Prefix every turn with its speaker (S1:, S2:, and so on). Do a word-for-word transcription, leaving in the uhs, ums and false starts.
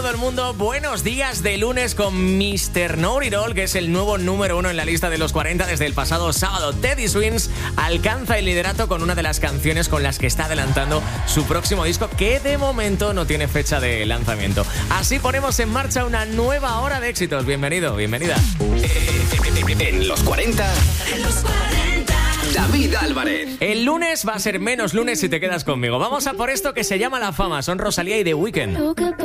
S1: todo el mundo, buenos días de lunes con mister Know It All, que es el nuevo número uno en la lista de los cuarenta desde el pasado sábado. Teddy Swims alcanza el liderato con una de las canciones con las que está adelantando su próximo disco, que de momento no tiene fecha de lanzamiento. Así ponemos en marcha una nueva hora de éxitos. Bienvenido, bienvenida.
S2: En los cuarenta, en los cuarenta, David Álvarez.
S1: El lunes va a ser menos lunes si te quedas conmigo. Vamos a por esto que se llama La Fama. Son Rosalía y The Weeknd.